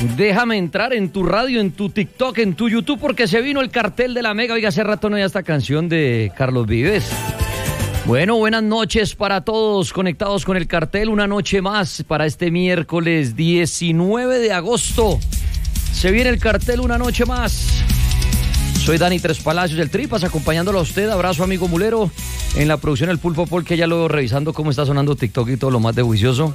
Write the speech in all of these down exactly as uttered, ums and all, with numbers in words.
Déjame entrar en tu radio, en tu TikTok, en tu YouTube, porque se vino el cartel de la Mega. Oiga, hace rato no había esta canción de Carlos Vives. Bueno, buenas noches para todos conectados con el cartel. Una noche más para este miércoles diecinueve de agosto. Se viene el cartel una noche más. Soy Dani Tres Palacios del Tripas, acompañándolo a usted. Abrazo, amigo mulero. En la producción El Pulpo Pol, que ya lo revisando cómo está sonando TikTok y todo lo más de juicioso.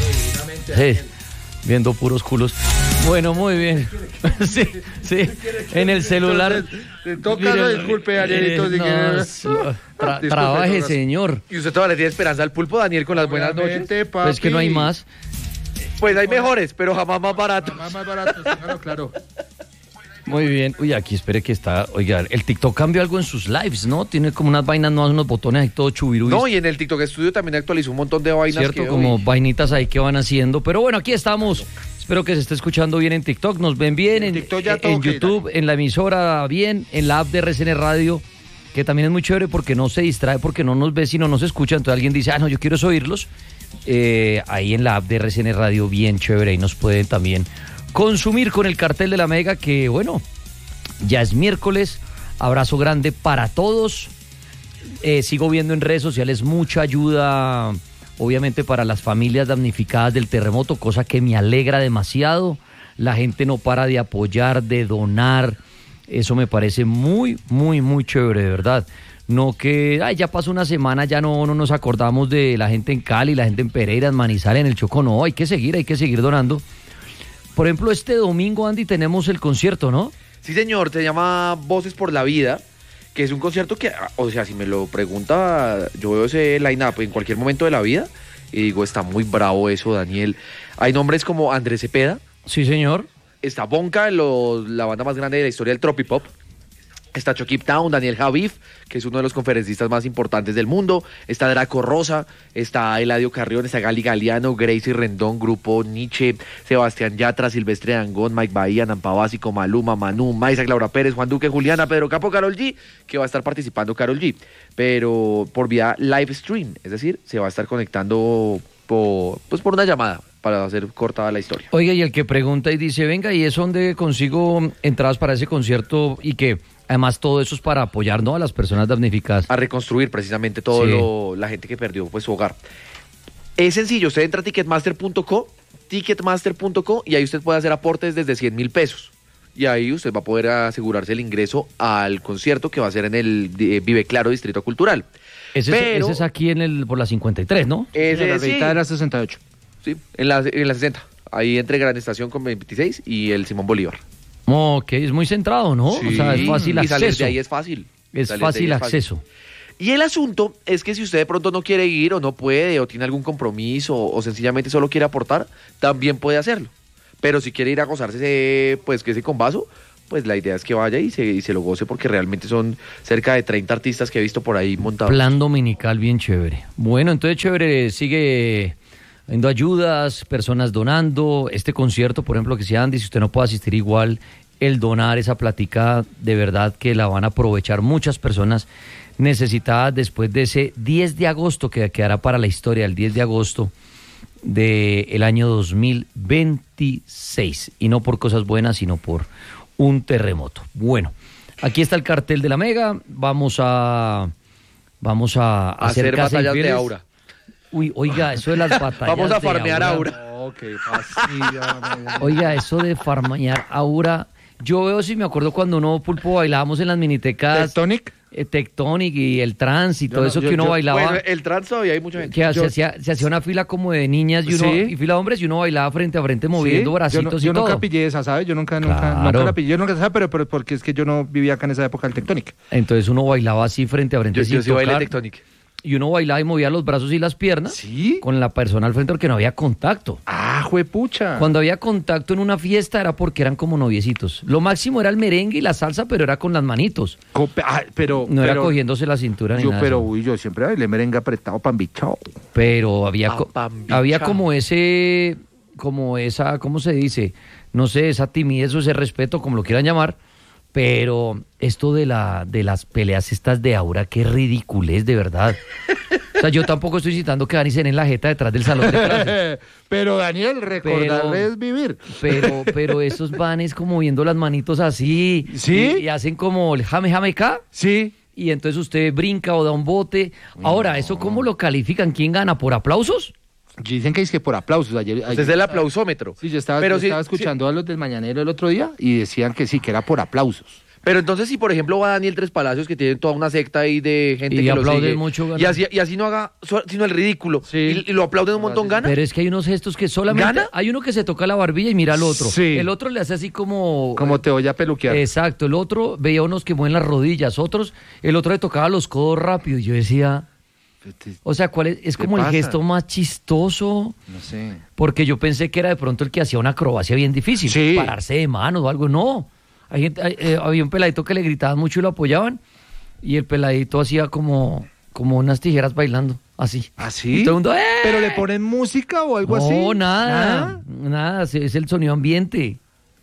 Sí, viendo puros culos. Bueno, muy bien. Sí, sí. En el celular. Te toca, no, disculpe, Danielito. Eh, no, tra trabaje, señor. Y usted todavía le tiene esperanza al Pulpo, Daniel, con las buenas noches. Pues es que no hay más. Pues hay mejores, pero jamás más baratos. Jamás más baratos, claro, claro. Muy bien. Uy, aquí espere que está. Oiga, el TikTok cambió algo en sus lives, ¿no? Tiene como unas vainas nuevas, unos botones ahí todo chubirú. No, y en el TikTok Studio también actualizó un montón de vainas. Cierto, que como hoy... vainitas ahí que van haciendo. Pero bueno, aquí estamos. Espero que se esté escuchando bien en TikTok. Nos ven bien en, en, en, en YouTube, en la emisora bien, en la app de R C N Radio, que también es muy chévere porque no se distrae, porque no nos ve, sino nos escucha. Entonces alguien dice, ah, no, yo quiero oírlos. Eh, ahí en la app de R C N Radio, bien chévere. Y nos pueden también consumir con el cartel de la Mega, que bueno, ya es miércoles. Abrazo grande para todos. Eh, sigo viendo en redes sociales mucha ayuda, obviamente para las familias damnificadas del terremoto, cosa que me alegra demasiado. La gente no para de apoyar, de donar. Eso me parece muy, muy, muy chévere, de verdad. No que, ay, ya pasó una semana, ya no, no nos acordamos de la gente en Cali, la gente en Pereira, en Manizales, en el Chocó. No, hay que seguir, hay que seguir donando. Por ejemplo, este domingo, Andy, tenemos el concierto, ¿no? Sí, señor, se llama Voces por la Vida, que es un concierto que, o sea, si me lo pregunta, yo veo ese line-up en cualquier momento de la vida y digo, está muy bravo eso, Daniel. Hay nombres como Andrés Cepeda. Sí, señor. Está Bonka, los, la banda más grande de la historia del tropipop. Está Chucky Town, Daniel Javif, que es uno de los conferencistas más importantes del mundo. Está Draco Rosa, está Eladio Carrión, está Gali Galeano, Gracie Rendón, Grupo Nietzsche, Sebastián Yatra, Silvestre Dangond, Mike Bahía, Nampa Básico, Maluma, Manu, Maiza, Laura Pérez, Juan Duque, Juliana, Pedro Capo, Karol G, que va a estar participando Karol G, pero por vía live stream, es decir, se va a estar conectando por, pues por una llamada, para hacer cortada la historia. Oiga, y el que pregunta y dice, venga, ¿y es donde consigo entradas para ese concierto? Y que además todo eso es para apoyar, ¿no?, a las personas damnificadas. A reconstruir precisamente todo, sí, lo, la gente que perdió pues su hogar. Es sencillo, usted entra a ticketmaster punto co, ticketmaster punto co, y ahí usted puede hacer aportes desde cien mil pesos. Y ahí usted va a poder asegurarse el ingreso al concierto que va a ser en el eh, Vive Claro Distrito Cultural. Ese, Pero, ese es aquí en el por la cincuenta y tres, ¿no? Ese, en la sí, de la sesenta y ocho. Sí, en la, en la sesenta. Ahí entre Gran Estación con veintiséis y el Simón Bolívar. Ok, es muy centrado, ¿no? Sí, o sea, es fácil y acceso. salir de ahí es fácil. Es salir fácil es acceso. Fácil. Y el asunto es que si usted de pronto no quiere ir o no puede o tiene algún compromiso o sencillamente solo quiere aportar, también puede hacerlo. Pero si quiere ir a gozarse ese, pues que ese combazo, pues la idea es que vaya y se, y se lo goce porque realmente son cerca de treinta artistas que he visto por ahí montados. Plan dominical bien chévere. Bueno, entonces chévere, sigue dando ayudas, personas donando. Este concierto, por ejemplo, que si Andy, si usted no puede asistir igual, el donar esa plática, de verdad que la van a aprovechar muchas personas necesitadas después de ese diez de agosto que quedará para la historia, el diez de agosto del año dos mil veintiséis. Y no por cosas buenas, sino por un terremoto. Bueno, aquí está el cartel de la Mega. Vamos a vamos a, a hacer, hacer batallas de aura. Uy, oiga, eso de las batallas. Vamos a farmear aura. aura. Oh, qué fastidio. Oiga, eso de farmear aura. Yo veo, si me acuerdo cuando uno, Pulpo, bailábamos en las minitecas. ¿Tectonic? Eh, Tectonic y el trance y todo no, eso yo, que uno yo, bailaba. Bueno, el trance todavía hay mucha gente. Que yo, se, hacía, se hacía una fila como de niñas y, uno, ¿sí? y fila de hombres y uno bailaba frente a frente moviendo ¿sí? bracitos yo no, y yo todo. Yo nunca pillé esa, ¿sabes? Yo nunca, nunca, Claro. nunca la pillé. Yo nunca, ¿sabes? Pero, pero porque es que yo no vivía acá en esa época del Tectonic. Entonces uno bailaba así frente a frente yo, sin yo sí tocar. bailé Tectonic. Y uno bailaba y movía los brazos y las piernas. ¿Sí? Con la persona al frente porque no había contacto. Ah, juepucha. Cuando había contacto en una fiesta era porque eran como noviecitos. Lo máximo era el merengue y la salsa, pero era con las manitos. Cope, ah, pero, No pero, era cogiéndose la cintura ni yo, nada. Pero, de eso. uy, yo siempre bailé merengue apretado, pambichao. Pero había, co- Apambichao. había como ese, como esa, ¿cómo se dice? No sé, esa timidez o ese respeto, como lo quieran llamar. Pero esto de la de las peleas estas de aura, qué ridiculez, de verdad. O sea, yo tampoco estoy citando que Dani se en la jeta detrás del salón de clases. Pero Daniel, recordarle Pero- es vivir. Pero, pero esos vanes como viendo las manitos así. ¿Sí? Y, y hacen como el jame jame ca. Sí. Y entonces usted brinca o da un bote. Ahora, ¿eso cómo lo califican? ¿Quién gana? ¿Por aplausos? Dicen que es que por aplausos. Ayer, Ese ayer es el aplausómetro. Sí, yo estaba, pero yo sí- estaba sí- escuchando a los del Mañanero el otro día y decían que sí, que era por aplausos. Pero entonces, si por ejemplo va Daniel Tres Palacios, que tiene toda una secta ahí de gente Y que lo aplauden sigue, mucho, gana. y así, y así no haga, so- sino el ridículo, Sí. y, y lo aplauden un montón, gana. Pero es que hay unos gestos que solamente... ¿Gana? Hay uno que se toca la barbilla y mira al otro. Sí. El otro le hace así como... Como te voy a peluquear. Exacto, el otro veía unos que mueven las rodillas, otros, el otro le tocaba los codos rápido y yo decía, o sea, ¿cuál es? Es ¿Qué como el pasa? gesto más chistoso, No sé. porque yo pensé que era de pronto el que hacía una acrobacia bien difícil, Sí. pararse de manos o algo, no. Hay gente, hay- eh, había un peladito que le gritaban mucho y lo apoyaban y el peladito hacía como, como unas tijeras bailando, así. ¿Así? Y todo el mundo, ¡eh! ¿Pero le ponen música o algo así? No, nada, nada, es es el sonido ambiente.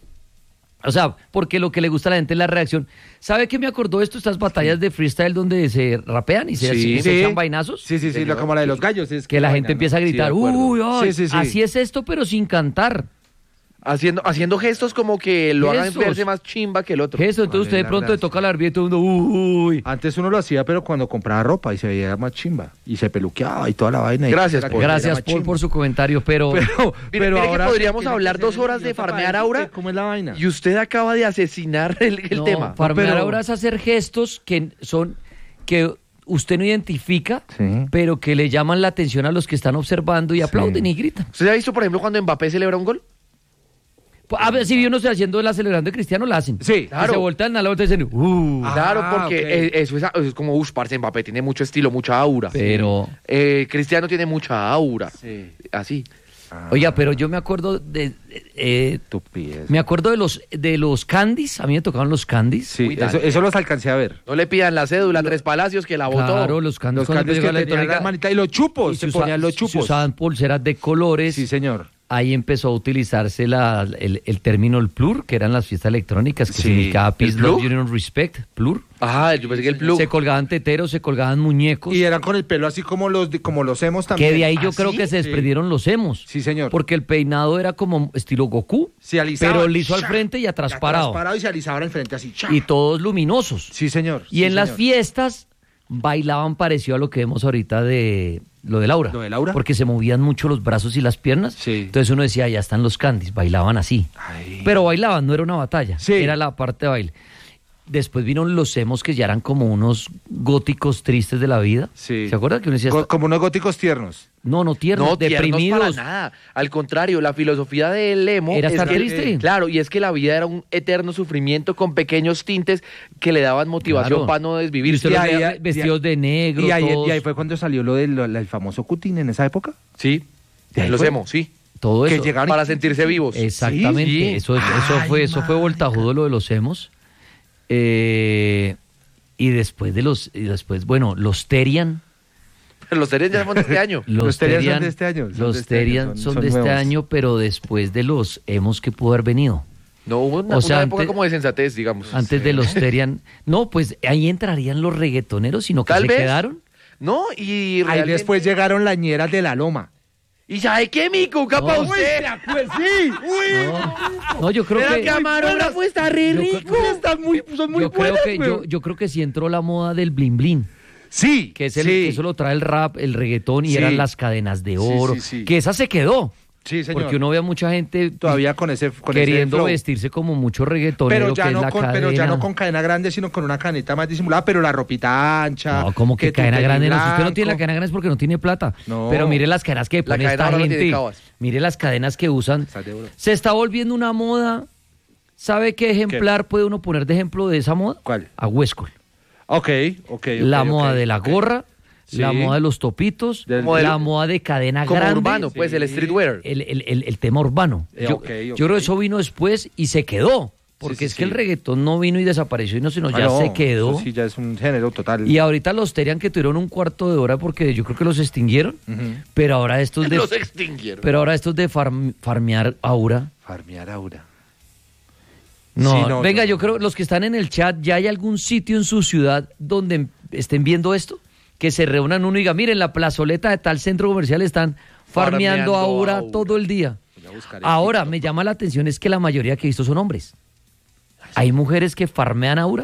O sea, porque lo que le gusta a la gente es la reacción. ¿Sabe qué me acordó esto? Estas batallas de freestyle donde se rapean y se, Sí. se Sí. echan vainazos. Sí, sí, sí, Señor. lo- como la de los gallos. Es Que la vaina, gente ¿no? empieza a Sí, de gritar, acuerdo. uy, ay, Sí, sí, sí. así es esto, pero sin cantar. Haciendo, haciendo gestos como que lo hagan Gestos. verse más chimba que el otro. Eso, entonces ¿Cuál usted es de la pronto le gracia? toca la barbilla y todo el mundo, uy. Antes uno lo hacía, pero cuando compraba ropa y se veía más chimba. Y se peluqueaba y toda la vaina. y Gracias, era Paul. que era Gracias, más Paul, chimba. por su comentario, pero... Pero, Mire, mire que podríamos tiene hablar ser dos horas de idiota farmear para aura. decirte ¿Cómo es la vaina? Y usted acaba de asesinar el, el no, tema. farmear pero- ahora es hacer gestos que son... que usted no identifica, Sí. pero que le llaman la atención a los que están observando y aplauden y gritan. ¿Usted ha visto, por ejemplo, cuando Mbappé celebra un gol? A ver, si uno se haciendo la celebración de Cristiano, la hacen. Sí, Y claro. se voltean a la otra y dicen, uh. Ah, Claro, porque ok. eh, eso es, es como, uff, parce, Mbappé tiene mucho estilo, mucha aura. Pero, Eh, Cristiano tiene mucha aura. Sí. Así. oiga, pero yo me acuerdo de, eh, Estupidez. me acuerdo de los de los candies, a mí me tocaban los candies. Sí, Uy, eso, dale. eso los alcancé a ver. No le pidan la cédula a Tres Palacios que la votó. Claro, los candies, Los cuando cambios llegó que la tenían electrónica, la manita y los chupos, y se usa- ponían los se chupos. usaban pulseras de colores. Sí, señor. Ahí empezó a utilizarse la, el, el término el plur, que eran las fiestas electrónicas, que Sí. significaba ¿El Peace, plur? Love, Union, Respect, plur. Ah, yo pensé que el plug. Se colgaban teteros, se colgaban muñecos. Y eran con el pelo así como los de- como los hemos también. Que de ahí yo ¿Ah, creo sí? que se Sí. desprendieron los emos. Sí, señor. Porque el peinado era como estilo Goku, Se alisaba. pero liso al ¡Cha! frente y atrás parado. parado y se alisaba al frente así. ¡Cha! Y todos luminosos. Sí, señor. Y sí, en las señor. fiestas bailaban parecido a lo que vemos ahorita de lo de Laura. ¿Lo de Laura? Porque se movían mucho los brazos y las piernas. Sí. Entonces uno decía, ya están los candies, bailaban así. Ay. Pero bailaban, no era una batalla, Sí. era la parte de baile. Después vinieron los emos que ya eran como unos góticos tristes de la vida. Sí. ¿Se acuerdan que uno decía, Go- como unos góticos tiernos. no, no tiernos, No, tiernos deprimidos? para nada. Al contrario, la filosofía del emo Era es estar que- triste. Claro, y es que la vida era un eterno sufrimiento con pequeños tintes que le daban motivación Claro. para no Y desvivir. usted Y los ahí- veía y- vestidos de negro, Y ahí, todos, y ahí fue cuando salió lo del lo- el famoso Cutin en esa época. Sí, ¿De ahí los fue? emo, sí. todo que eso. llegaron y- Para sentirse vivos. Exactamente, Sí. eso, eso Ay, fue, eso fue marica. voltajudo lo de los emos. Eh, y después de los, y después, bueno, los Terian. Pero los seres ya son de este año. Los, Los Terian son Terian de este año, son Los de este año, Terian son- son, son de este nuevos. año, pero después de los emos que pudo haber venido. No, hubo una, O sea, una época antes- como de sensatez, digamos. Antes de los Terian. No, pues ahí entrarían los reggaetoneros, sino que Tal se vez. quedaron. No, y Ahí realmente- después llegaron las ñeras de la loma. ¿Y sabe qué, mi cuca, pa' No. usted? sí. No, no, yo creo Pero que. el camarógrafo está re Yo creo- rico. Están muy, son muy Yo creo, buenas, que, güey. yo, yo creo que sí entró la moda del blin blin. Sí, Que es el, sí. que eso lo trae el rap, el reggaetón y Sí. eran las cadenas de Sí, oro. sí, sí. Que esa se quedó. Sí, señor. Porque uno ve a mucha gente Todavía con ese con ese queriendo flow. vestirse como mucho reggaetonero, pero ya, que es no la con, cadena. pero ya no con cadena grande, sino con una cadenita más disimulada, pero la ropita ancha. No, como que, tu cadena tenis grande. No, si usted no blanco. tiene la cadena grande es porque no tiene plata. No. Pero mire las cadenas que La pone cadena esta ahora no tiene gente. cabas. Mire las cadenas que usan. Estás de oro. Se está volviendo una moda. ¿Sabe qué ejemplar puede uno poner de ejemplo de esa moda? ¿Cuál? A Huescol. Ok, ok, ok. La ok, moda de la ok. gorra, Sí. la moda de los topitos, Del- Como la del- moda de cadena Como grande. urbano, pues, el Sí. streetwear. El, el- el- el tema urbano. Eh, yo, ok, yo ok. creo que eso vino después y se quedó. Porque Sí, sí, es que sí. el reggaetón no vino y desapareció, y no, sino Ah, ya no, se quedó. eso sí, ya es un género total. Y ahorita los Terian que tuvieron un cuarto de hora porque yo creo que los extinguieron. Ujú. Pero ahora estos de, Los extinguieron. pero ahora estos de farm- farmear aura. Farmear aura. No, Sí, no, venga, no, yo no. creo los que están en el chat, ¿ya hay algún sitio en su ciudad donde estén viendo esto? que se reúnan uno y diga, miren, la plazoleta de tal centro comercial están farmeando, farmeando Aura, Aura todo el día. Ahora, me llama la atención es que la mayoría que he visto son hombres. ¿Hay mujeres que farmean Aura?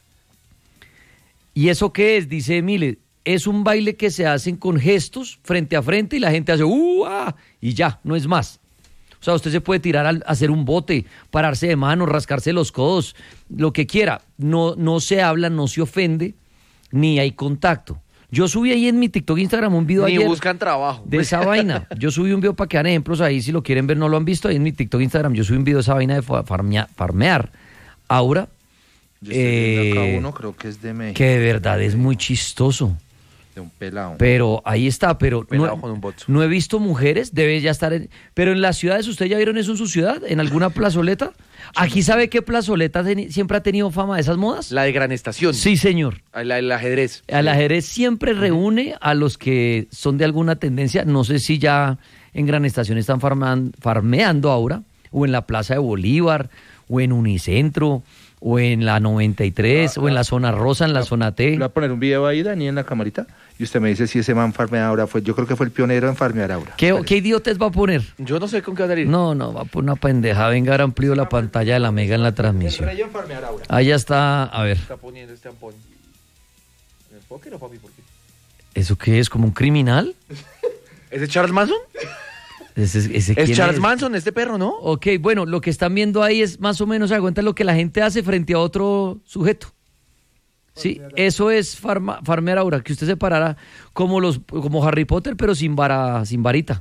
¿Y eso qué es? Dice Emile, es un baile que se hacen con gestos frente a frente y la gente hace ¡uh! ¡Ah! Y ya, no es más. O sea, usted se puede tirar a hacer un bote, pararse de mano, rascarse los codos, lo que quiera. No, no se habla, no se ofende, ni hay contacto. Yo subí ahí en mi TikTok, Instagram un video Ni ayer buscan trabajo. de esa vaina. Yo subí un video para que hagan ejemplos ahí, si lo quieren ver, no lo han visto, ahí en mi TikTok, Instagram, yo subí un video de esa vaina de farmea, farmear Aura. Yo estoy viendo acá uno, creo que es de México. Que de verdad es muy chistoso. De un pelado. Pero ahí está, pero pelado no, con un bocho. no he visto mujeres, debe ya estar en... Pero en las ciudades, ¿ustedes ya vieron eso en su ciudad? ¿En alguna plazoleta? ¿Aquí sabe qué plazoleta ten, siempre ha tenido fama de esas modas? La de Gran Estación. Sí, señor. El, el ajedrez. El ajedrez siempre reúne a los que son de alguna tendencia. No sé si ya en Gran Estación están farmeando, farmeando ahora, o en la Plaza de Bolívar, o en Unicentro, o en la noventa y tres, ah, o en la zona rosa, en la, la zona T. Le voy a poner un video ahí, Dani, en la camarita, y usted me dice si ese man farmea Aura fue, yo creo que fue el pionero en farmear Aura. ¿Qué, ¿qué idiotes va a poner? Yo no sé con qué va a salir. No, no, va a poner una pendeja. Venga, ahora amplío la pantalla de la Mega en la transmisión. Ahí está, a ver. Está poniendo este ampón. ¿En el póker o papi? ¿Por qué? ¿Eso qué es? ¿Como un criminal? ¿Ese Charles Manson? Ese, ese es Charles es? Manson, este perro, ¿no? Ok, bueno, lo que están viendo ahí es más o menos, se cuenta lo que la gente hace frente a otro sujeto. Sí, eso es farma, farmear Aura, que usted se parara como los como Harry Potter, pero sin vara, sin varita.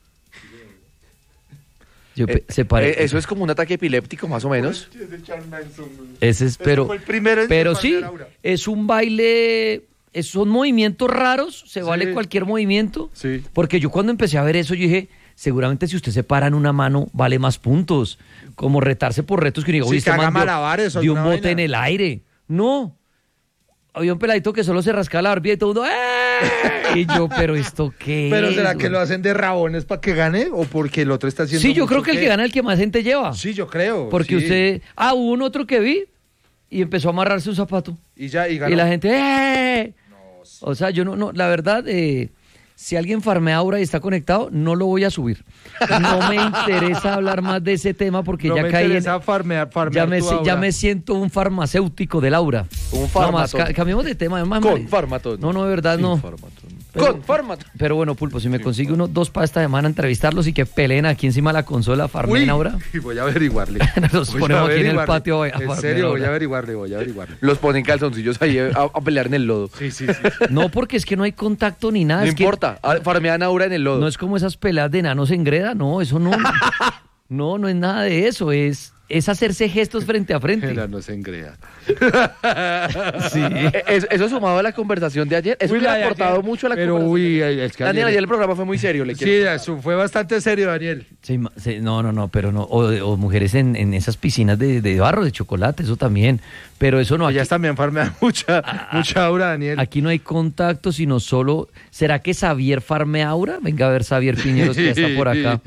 Yo, eh, se pare, eh, eso es como un ataque epiléptico, más o menos. Ese es, pero, pero sí, es un baile, es, son movimientos raros, se sí. vale cualquier movimiento. Sí. Porque yo cuando empecé a ver eso, yo dije, seguramente si usted se para en una mano, vale más puntos. Como retarse por retos que uno diga, sí, este man malabares, dio, dio un bote vaina. En el aire. No. Había un peladito que solo se rascaba la barbilla y todo el mundo, ¡eh! Y yo, ¿pero esto qué ¿Pero será es, que lo hacen de rabones para que gane o porque el otro está haciendo Sí, yo creo que qué? el que gana es el que más gente lleva. Sí, yo creo. Porque sí. usted... Ah, hubo un otro que vi y empezó a amarrarse un zapato. Y ya, y ganó. Y la gente, ¡eh! No, sí. O sea, yo no, no, la verdad... Eh, si alguien farmea Aura y está conectado, no lo voy a subir. No me interesa hablar más de ese tema porque no ya me caí en... farmear, farmear ya, me, tu ya me siento un farmacéutico del Aura. Un farmatón. No, cambiemos de tema. Más, Con farmatón. No, no, de verdad, no. Pero, Con farmatón. Pero bueno, Pulpo, si me consigue uno, dos para esta semana entrevistarlos y que peleen aquí encima de la consola, farmeen Aura. Voy a averiguarle. Nos voy ponemos aquí en el patio. A en serio, voy a averiguarle, voy a averiguarle. Los ponen calzoncillos ahí a, a pelear en el lodo. Sí, sí, sí. No, porque es que no hay contacto ni nada. No es importa, que... farmean Aura en el lodo. No es como esas peleas de enanos en greda, no, eso no. No, no es nada de eso, es, es hacerse gestos frente a frente. Enanos en greda. Sí. Eso, eso sumado a la conversación de ayer, eso uy, me ha aportado mucho a la pero, conversación. Uy, es que Daniel, ayer el programa fue muy serio. Le sí, eso fue bastante serio, Daniel. Sí, sí, no, no, no, pero no. O, o mujeres en, en esas piscinas de, de barro, de chocolate, eso también. Pero eso no. Ellas también farmean mucha, ah, mucha Aura, Daniel. Aquí no hay contacto, sino solo... ¿Será que Xavier farmea Aura? Venga a ver, Xavier Piñeros, que ya está por acá.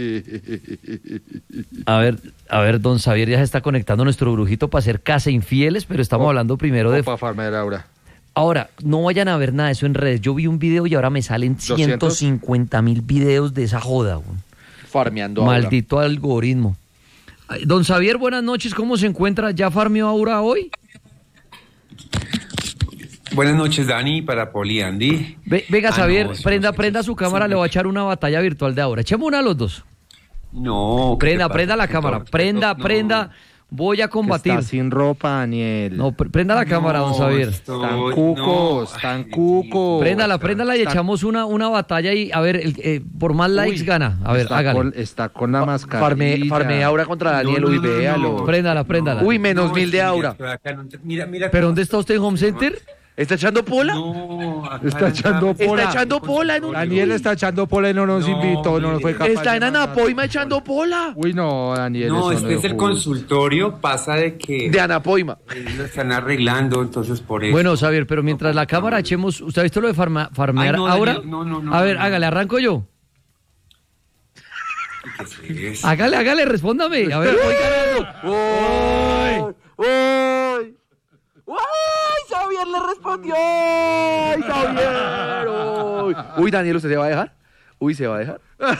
A ver, a ver, don Xavier ya se está conectando a nuestro brujito para hacer casa infieles, pero estamos oh, hablando primero de... para farmear Aura. Ahora, no vayan a ver nada de eso en redes. Yo vi un video y ahora me salen ciento cincuenta mil videos de esa joda. Güey. Farmeando Aura. Maldito algoritmo. Don Xavier, buenas noches. ¿Cómo se encuentra? ¿Ya farmeó Aura hoy? Buenas noches, Dani, para Poli y Andy. Ve, venga, ah, Xavier, no, prenda, prenda su cámara, sí. Le voy a echar una batalla virtual de Aura. Echemos una a los dos. No. Prenda, prenda la cámara. Todo, prenda, no. prenda. Voy a combatir. Está sin ropa, Daniel. No, prenda la cámara, no, don Xavier. Estoy, están cucos, no. están cucos. Préndala, préndala y está... echamos una, una batalla y a ver, el, eh, por más likes Uy, gana. A ver, está hágale. Con, está con la mascarilla. Farme, farme Aura contra Daniel, no, no, uy, no, véalo. No, préndala, préndala. Uy, menos mil de Aura. Mira, mira. ¿Pero dónde está usted en Home Center? ¿Está echando pola? No, está echando pola. Está echando pola. En un... Daniel está echando pola y no nos no, invitó, no nos fue capaz. Está en Anapoima echando pola. Uy, no, Daniel. No, eso este no es el pudo. Consultorio, pasa de que... De Anapoima. Lo están arreglando, entonces por eso. Bueno, Xavier, pero mientras la cámara echemos... ¿Usted ha visto lo de farma, farmear Ay, no, Aura? Daniel, no, no, no. A ver, no, hágale, arranco yo. ¿Qué es? Hágale, hágale, respóndame. A ver, voy ganando. ¡Uy! ¡Uy! ¡Uy! ¡Xavier Xavier le respondió. ¡Ay, Xavier! Uy. Uy, Daniel, ¿usted se va a dejar? Uy, ¿se va a dejar?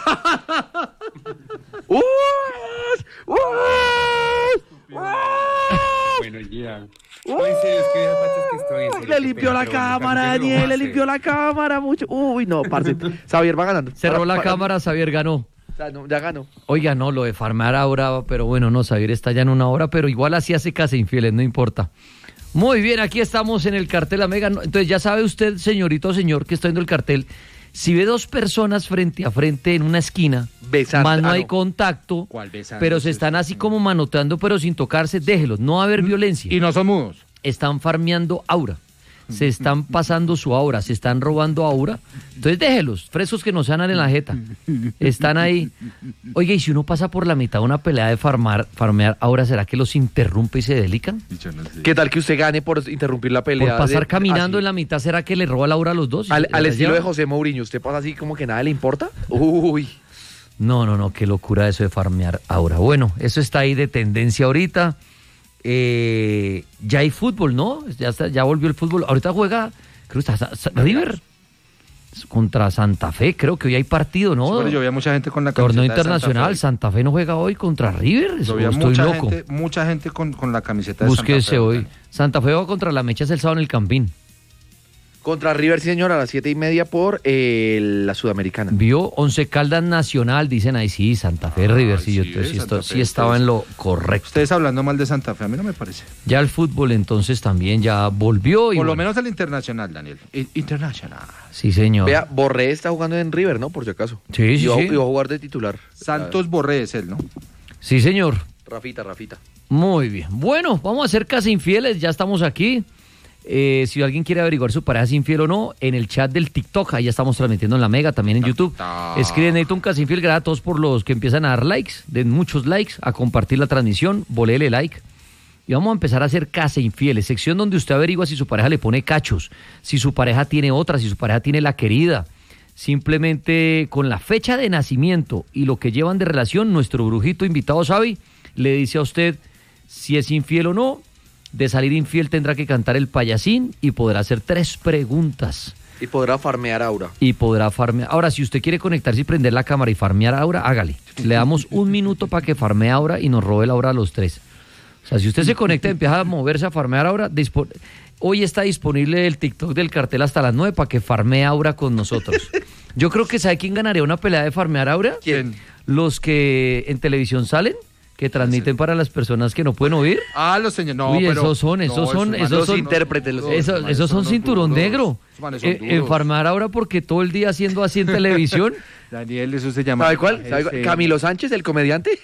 ¡Uy! ¡Uy! ¡Uy! Bueno, ya. No, en serio, es que esas fachas que estoy, en serio, Le qué limpió pena, la pero bueno, cámara, también lo Daniel, voy a le hacer. limpió la cámara mucho. Uy, no, parce. Xavier va ganando. Cerró Para- la para- cámara, Xavier ganó. Ya, no, ya ganó. Oiga, no, lo de farmear ahora, pero bueno, no, Xavier está ya en una hora, pero igual así hace casa infieles, no importa. Muy bien, aquí estamos en el cartel Amega. No, entonces ya sabe usted, señorito o señor, que está viendo el cartel, si ve dos personas frente a frente en una esquina, Besando. más no Ah, hay no. contacto, ¿Cuál besando? pero se están así como manoteando, pero sin tocarse, déjelos, no va a haber violencia. Y no son mudos. Están farmeando aura. Se están pasando su aura, se están robando aura. Entonces déjelos, frescos que nos sanan en la jeta. Están ahí. Oiga, y si uno pasa por la mitad de una pelea de farmar, farmear aura, ¿será que los interrumpe y se delican? ¿Qué tal que usted gane por interrumpir la pelea? Por pasar de- caminando así? en la mitad, ¿será que le roba la aura a los dos? Al, ¿Se al la estilo lleva? de José Mourinho, ¿usted pasa así como que nada le importa? Uy. No, no, no, qué locura eso de farmear aura. Bueno, eso está ahí de tendencia ahorita. Eh, ya hay fútbol, ¿no? Ya está, ya volvió el fútbol. Ahorita juega, creo que está Sa- Sa- River contra Santa Fe. Creo que hoy hay partido, ¿no? Sí, bueno, yo veía mucha gente con la Torneo camiseta de internacional. Santa Santa Fe. no juega hoy contra River. Fe. Eso, Yo veía estoy mucha loco. gente, mucha gente con, con la camiseta de Búsquese Santa Fe. hoy. Santa Fe va contra la Mecha el sábado en el Campín. Contra River, sí, señor, a las siete y media por eh, la Sudamericana. Vio Once Caldas Nacional, dicen ahí, sí, Santa Fe, River, sí, yo sí, entonces sí, Santa esto- Fe, sí estaba ustedes- en lo correcto. Ustedes hablando mal de Santa Fe, a mí no me parece. Ya el fútbol entonces también ya volvió. Y Por lo bueno, menos el internacional, Daniel. I- Internacional. Sí, señor. Vea, Borré está jugando en River, ¿no? Por si acaso. Sí, sí, y va, sí. y va a jugar de titular. Santos Borré es él, ¿no? Sí, señor. Rafita, Rafita. Muy bien. Bueno, vamos a hacer Casa Infieles, ya estamos aquí. Eh, si alguien quiere averiguar su pareja es infiel o no, en el chat del TikTok, ahí ya estamos transmitiendo en la Mega, también en YouTube. Escriben Neyton Casa Infiel, gracias a todos por los que empiezan a dar likes, den muchos likes, a compartir la transmisión, volele like. Y vamos a empezar a hacer Casa Infieles, sección donde usted averigua si su pareja le pone cachos, si su pareja tiene otra, si su pareja tiene la querida. Simplemente con la fecha de nacimiento y lo que llevan de relación, nuestro brujito invitado Xavi le dice a usted si es infiel o no. De salir infiel tendrá que cantar el payasín y podrá hacer tres preguntas. Y podrá farmear aura. Y podrá farmear. Ahora, si usted quiere conectarse y prender la cámara y farmear aura, hágale. Le damos un minuto para que farmee aura y nos robe la aura a los tres. O sea, si usted se conecta y empieza a moverse a farmear aura, dispo- hoy está disponible el TikTok del cartel hasta las nueve para que farmee aura con nosotros. Yo creo que ¿sabe quién ganaría una pelea de farmear aura? ¿Quién? Los que en televisión salen, que transmiten para las personas que no pueden oír. Ah, los señores. No, Uy, pero, esos son, esos no, son, manes esos los son intérpretes, los- esos, manes esos son unos cinturón duros. negro. Esos manes son Eh, duros. enfarmar ahora porque todo el día haciendo así en televisión. Daniel, eso se llama. ¿Sabe cuál? ¿Sabe cuál? Ese- Camilo Sánchez, el comediante.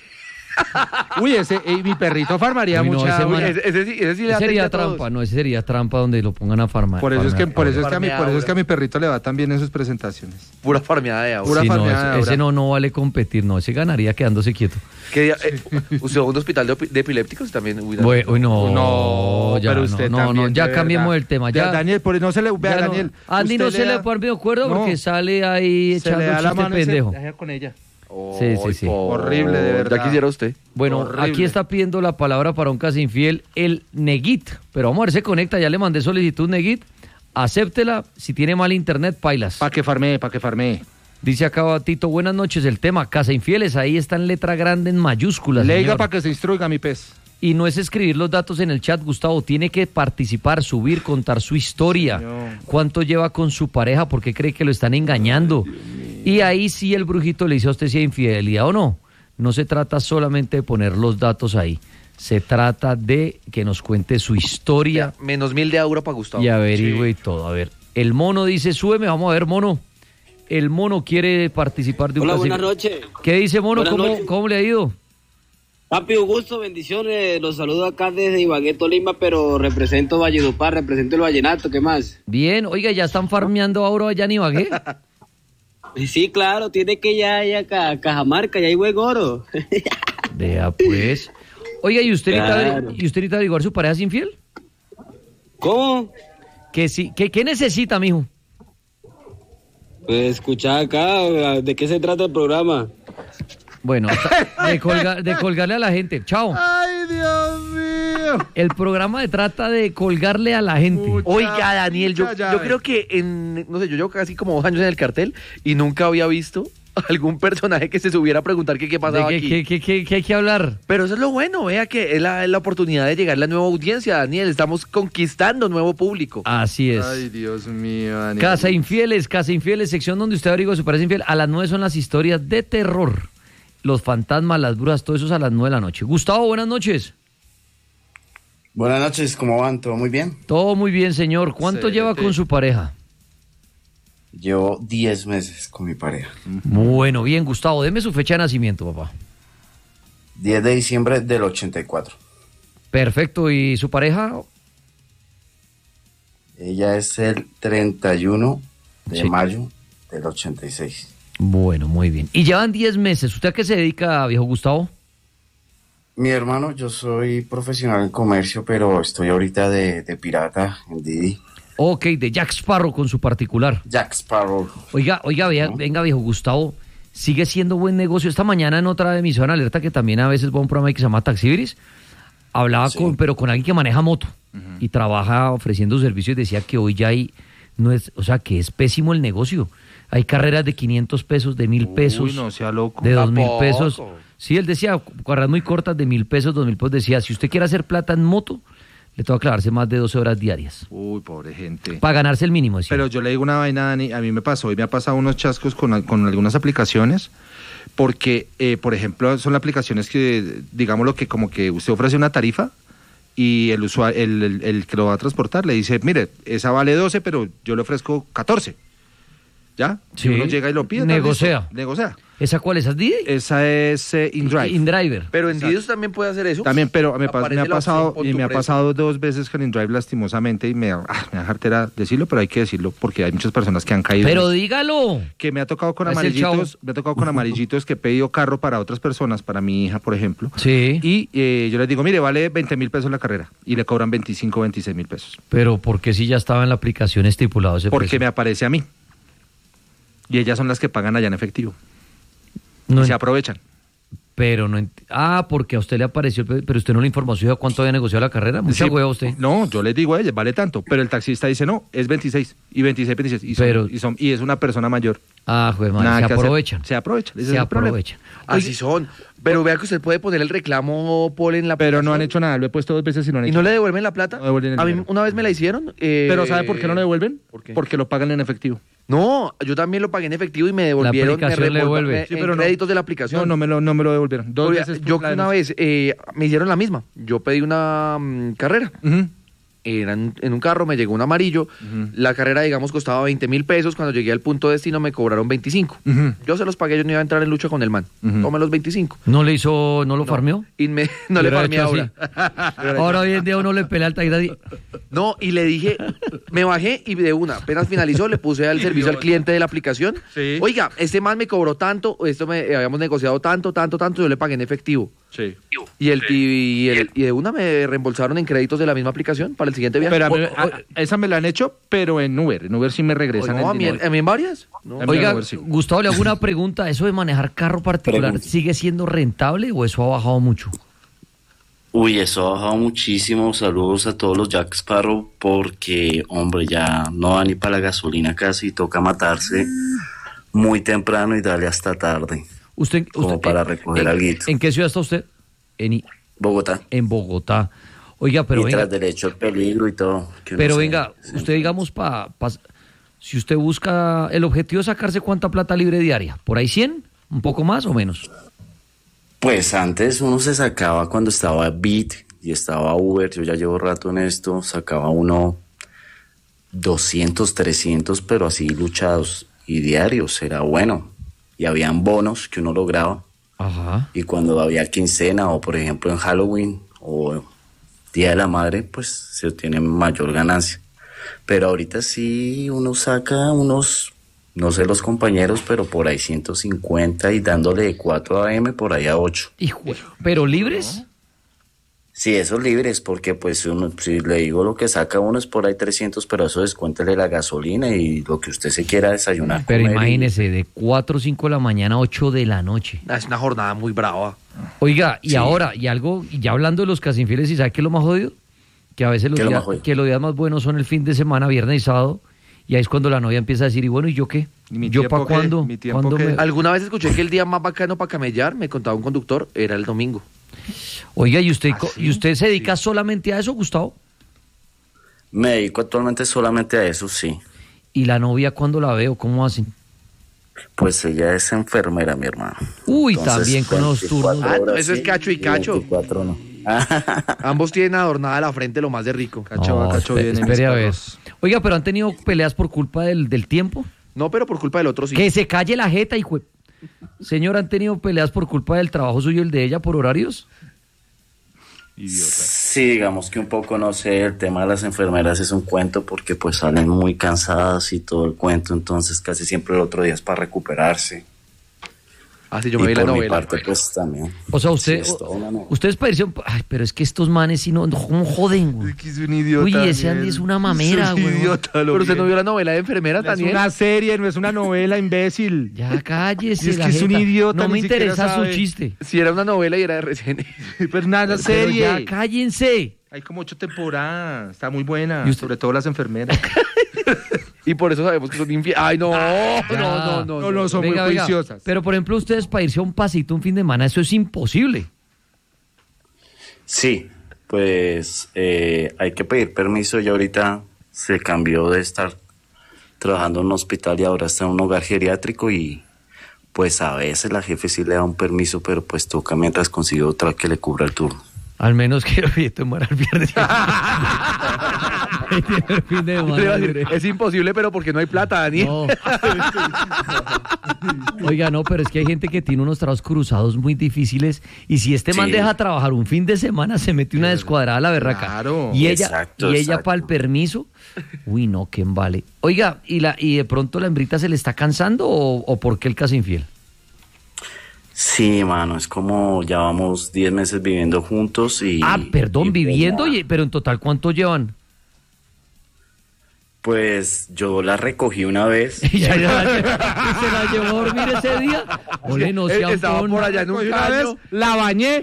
Uy, ese, eh, mi perrito farmaría Uy, no, mucha. ese uy, man- Ese, ese sí, ese sí le Ese sería atenta a todos. trampa, no, ese sería trampa donde lo pongan a farmar. por eso es que, farmear por eso aura. es que a mi, por eso es que a mi Farmeadora. perrito le va tan bien en sus presentaciones. Pura farmeada de aura. Pura Sí, no, farmeada ese, ese ahora. no, no vale competir, no, ese ganaría quedándose quieto. ¿Qué día? Eh, ¿Usted va a un hospital de, opi- de epilépticos también? Uy, Daniel. Bueno, uy, no, No, ya, pero no, usted no, también, no, ya de cambiemos verdad. el tema. Ya, Ya, Daniel, por no se le vea ya no- Daniel. Andy no usted se le le da- pone de acuerdo No. porque sale ahí se echando le da un la chiste mano y se pendejo. deja con ella. Ay, sí, sí, sí. por- Horrible, de verdad. Ya quisiera usted. Bueno, Horrible. aquí está pidiendo la palabra para un casi infiel, el Neguit. Pero vamos a ver, se conecta, ya le mandé solicitud, Neguit. Acéptela, si tiene mal internet, pailas. Para que farmee, para que farmee. Dice acá Tito, buenas noches, el tema, casa infieles, ahí está en letra grande en mayúsculas. Le diga señor. para que se instruiga mi pez. Y no es escribir los datos en el chat, Gustavo, tiene que participar, subir, contar su historia, Señor. cuánto lleva con su pareja, por qué cree que lo están engañando. Y ahí sí el brujito le dice a usted si hay infidelidad o no. No se trata solamente de poner los datos ahí, se trata de que nos cuente su historia Ya, menos mil de aura para Gustavo. y averigüe y todo. A ver, el mono dice, súbeme, vamos a ver, mono. El mono quiere participar de un Hola, casi- buenas noches. ¿Qué dice, mono? Buenas ¿Cómo, noches. ¿Cómo le ha ido? Papi, Augusto, bendiciones. Los saludo acá desde Ibagué, Tolima, pero represento Valledupar, represento el Vallenato, ¿qué más? Bien, oiga, ya están farmeando ahora allá en Ibagué. Sí, claro, tiene que ya ir a Cajamarca, ya hay buen oro. Vea, pues. Oiga, ¿y usted necesita, Claro. ¿y usted necesita averiguar su pareja es infiel? ¿Cómo? ¿Qué, sí, qué, ¿Qué necesita, mijo? Pues escucha acá, ¿de qué se trata el programa? Bueno, hasta- de, colga- de colgarle a la gente. Chao. Ay, Dios mío. El programa de trata de colgarle a la gente. Uy. Oiga, Daniel, yo, Mucha llave. yo creo que en, no sé, yo llevo casi como dos años en el cartel y nunca había visto algún personaje que se subiera a preguntar que qué ¿De pasaba qué, aquí. qué- qué- qué- qué hay que hablar? Pero eso es lo bueno, vea que es la, es la oportunidad de llegar a la nueva audiencia, Daniel. Estamos conquistando nuevo público. Así es. Ay, Dios mío, Daniel. Casa Infieles, Casa Infieles, sección donde usted averigua si parece infiel. A las nueve son las historias de terror. Los fantasmas, las brujas, todo eso es a las nueve de la noche. Gustavo, buenas noches. Buenas noches, ¿cómo van? ¿Todo muy bien? Todo muy bien, señor. ¿Cuánto Excelente. lleva con su pareja? Llevo diez meses con mi pareja. Bueno, bien, Gustavo, deme su fecha de nacimiento, papá. diez de diciembre del ochenta y cuatro. Perfecto, ¿y su pareja? Ella es el treinta y uno de Sí. mayo del ochenta y seis. Bueno, muy bien. Y llevan diez meses. ¿Usted a qué se dedica, viejo Gustavo? Mi hermano, yo soy profesional en comercio, pero estoy ahorita de, de pirata en Didi. Ok, de Jack Sparrow con su particular. Jack Sparrow. Oiga, oiga, vea, ¿No? venga, viejo Gustavo, sigue siendo buen negocio. Esta mañana en otra emisora en alerta, que también a veces va a un programa que se llama Taxibiris, hablaba Sí. con, pero con alguien que maneja moto y trabaja ofreciendo servicios y decía que hoy ya hay, no es, o sea, que es pésimo el negocio. Hay carreras de quinientos pesos, de mil pesos, Uy, no sea loco. de dos mil Tampoco. pesos. Sí, él decía, carreras muy cortas de mil pesos, dos mil pesos. Decía, si usted quiere hacer plata en moto, le toca clavarse más de doce horas diarias. Uy, pobre gente. Para ganarse el mínimo, decía. Pero yo le digo una vaina, Dani, a mí me pasó, y me ha pasado unos chascos con, con algunas aplicaciones, porque, eh, por ejemplo, son aplicaciones que, digamos lo que como que usted ofrece una tarifa y el, usuario, el, el, el que lo va a transportar le dice, mire, esa vale doce, pero yo le ofrezco catorce. ¿Ya? Sí. Y uno llega y lo pide. Negocia. listo, Negocia. ¿Esa cuál es? ¿Esa Didi? Esa es eh, InDrive. InDriver. Pero en Didos también puede hacer eso. También, pero me, pa- me Aparece ha la pasado opción, pon y tu me ha precio. pasado dos veces con InDrive lastimosamente y me, ah, me da jartera decirlo, pero hay que decirlo porque hay muchas personas que han caído. en Pero eso. dígalo. Que me ha tocado con Es el amarillitos, chavo. me ha tocado con amarillitos que he pedido carro para otras personas, para mi hija, por ejemplo. Sí. Y eh, yo les digo, mire, vale veinte mil pesos la carrera. Y le cobran veinticinco, veintiséis mil pesos. Pero ¿por qué si ya estaba en la aplicación estipulado ese Porque precio? me aparece a mí. Y ellas son las que pagan allá en efectivo. No y se ent- aprovechan. Pero no ent- Ah, porque a usted le apareció, el pre- pero usted no le informó a cuánto había negociado la carrera. Mucha Sí, hueva usted. No, yo les digo a ellas, vale tanto. Pero el taxista dice, no, es veintiséis. Y veintiséis, veintiséis. Y, son- Pero- y, son- y es una persona mayor. Ah, joder, madre, Nada se que hacer. aprovechan. Se aprovechan. ese Se es el problema. aprovechan. Así son. Pero vea que usted puede poner el reclamo, Paul, en la Pero no han aplicación. hecho nada. Lo he puesto dos veces y no han ¿Y hecho no le devuelven la plata? No devuelven el a mí dinero. una vez me la hicieron. eh, Pero ¿sabe por qué no lo devuelven? ¿Por qué? Porque lo pagan en efectivo. No, yo también lo pagué en efectivo y me devolvieron. aplicación me le revolva- devuelve. me- Sí, en pero no. créditos de la aplicación. No, no me lo, no me lo devolvieron. Dos Oiga, veces. yo la que una denuncia. vez eh, me hicieron la misma. Yo pedí una mm, carrera. Ujú. Era en, en un carro, me llegó un amarillo. Ujú. La carrera, digamos, costaba veinte mil pesos. Cuando llegué al punto de destino me cobraron veinticinco. Ujú. Yo se los pagué, yo no iba a entrar en lucha con el man. Ujú. Tome los veinticinco. ¿No le hizo, no lo farmeó? Y me- no le Hubiera farmé hecho ahora. así. Ahora hoy en día uno le pelea al taxista y- No, y le dije, me bajé y de una, apenas finalizó, le puse al servicio al cliente de la aplicación. Sí. Oiga, este man me cobró tanto, esto me eh, habíamos negociado tanto, tanto, tanto, yo le pagué en efectivo. Sí. Y el, y, el- y de una me reembolsaron en créditos de la misma aplicación para el siguiente viaje. Pero a mí- O- a- esa me la han hecho, pero en Uber. En Uber sí me o- regresan no, a el mí, dinero. a mí en varias. No. A mí Oiga, no, sí. Gustavo, le hago una pregunta. ¿Eso de manejar carro particular Pregunta. sigue siendo rentable o eso ha bajado mucho? Uy, eso ha bajado muchísimo. Saludos a todos los Jack Sparrow porque, hombre, ya no da ni para la gasolina casi. Toca matarse muy temprano y darle hasta tarde. Usted, Como usted- para eh, recoger ¿en, alguito. ¿En qué ciudad está usted? En, I- Bogotá. en Bogotá. Oiga, pero y venga, tras derecho al peligro y todo. que uno pero se- venga, se- usted digamos, pa, pa- si usted busca, el objetivo es sacarse cuánta plata libre diaria, ¿por ahí cien? ¿Un poco más o menos? Pues antes uno se sacaba cuando estaba Bit y estaba Uber, yo ya llevo rato en esto, sacaba uno doscientos, trescientos, pero así luchados y diarios, era bueno. Y habían bonos que uno lograba. Ajá. Y cuando había quincena o por ejemplo en Halloween o Día de la Madre, pues se obtiene mayor ganancia. Pero ahorita sí uno saca unos, no sé los compañeros, pero por ahí ciento cincuenta y dándole de cuatro a eme por ahí a ocho. Hijo, ¿pero libres? Sí, esos libres, porque pues uno, si le digo lo que saca uno es por ahí trescientos, pero eso descuéntele la gasolina y lo que usted se quiera desayunar. Pero comer imagínese, y... de cuatro o cinco de la mañana a ocho de la noche. Es una jornada muy brava. Oiga, y Sí. ahora, y algo, y ya hablando de los casi infieles, ¿y sabe qué es lo más jodido? Que a veces los ¿Qué es lo días, más jodido? que los días más buenos son el fin de semana, viernes y sábado, y ahí es cuando la novia empieza a decir, y bueno, ¿y yo qué? ¿Y mi ¿Yo tiempo para qué? cuándo? ¿Mi tiempo ¿Cuándo qué? me- Alguna vez escuché que el día más bacano para camellar, me contaba un conductor, era el domingo. Oiga, ¿y usted, ¿Ah, co- sí? ¿y usted se dedica solamente a eso, Gustavo? Me dedico actualmente solamente a eso, sí. ¿Y la novia cuándo la veo? ¿Cómo hacen? Pues ella es enfermera, mi hermano. Uy, Entonces, también con los veinticuatro turnos. Ah, no, horas eso es sí cacho y cacho. veinticuatro no. Ambos tienen adornada la frente lo más de rico. Cacho va, cacho espe- viene, mis espere a ver. perros. Oiga, pero han tenido peleas por culpa del, del tiempo. No, pero por culpa del otro sí. Que se calle la jeta, hijo. de- Señor, ¿han tenido peleas por culpa del trabajo suyo y el de ella por horarios? Idiota. Sí, digamos que un poco, no sé, el tema de las enfermeras es un cuento porque pues salen muy cansadas y todo el cuento, entonces casi siempre el otro día es para recuperarse. Así yo y me vi la por mi novela. parte pues también. O sea, usted, Sí, es toda una novela. ustedes parecieron, ay, pero es que estos manes sí no, ¿cómo joden, güey? Es que es un idiota. Uy, ese Daniel. Andy es una mamera, Es un güey. idiota, lo Pero usted no bien. vio la novela de enfermera, Es Daniel. una serie, no es una novela, imbécil. Ya cállese. Y es la que es un jeta. idiota, No me ni siquiera interesa su sabe. chiste. Si era una novela y era de recién. Pues nada, Pero serie. ya cállense. Hay como ocho temporadas, está muy buena, ¿Y usted? sobre todo las enfermeras. Y por eso sabemos que son infieles. Ay, no, Ya. no, no, no. No, no, son Venga, muy venga. juiciosas. Pero, por ejemplo, ustedes para irse a un pasito un fin de semana, eso es imposible. Sí, pues eh, hay que pedir permiso. Ya ahorita se cambió de estar trabajando en un hospital y ahora está en un hogar geriátrico y pues a veces la jefe sí le da un permiso, pero pues toca mientras consigue otra que le cubra el turno. Al menos que oye, tomar el viernes. El fin de Le iba semana a decir, libre. es imposible, pero porque no hay plata, Daniel. No. Oiga, no, pero es que hay gente que tiene unos trabajos cruzados muy difíciles y si este man Sí. deja trabajar un fin de semana se mete una descuadrada a la berraca. Claro. Y ella, Exacto, y ella exacto. para el permiso. Uy, no, qué vale. Oiga, ¿y la y de pronto la hembrita se le está cansando o, o por qué el caso infiel? Sí, mano, es como ya vamos diez meses viviendo juntos y... Ah, perdón, y pues viviendo, nada. y- pero en total, ¿cuánto llevan? Pues yo la recogí una vez. Y ya- ya la lle- se la llevó a dormir ese día. Ole, no Eh, sea estaba un por allá en un Una vez caño. la bañé.